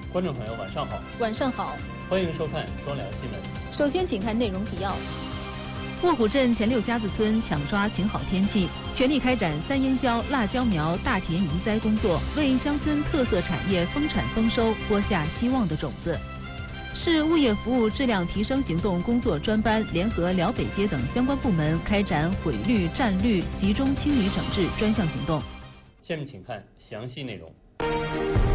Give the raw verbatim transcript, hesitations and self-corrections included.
观众朋友，晚上好。 晚上好， 欢迎收看双聊新闻。 首先，请看内容提要。 卧虎镇前六家子村抢抓晴好天气，全力开展三英椒、辣椒苗大田移栽工作，为乡村特色产业丰产丰收播下希望的种子。市物业服务质量提升行动工作专班联合辽北街等相关部门开展毁绿、占绿集中清理整治专项行动。 下面请看详细内容。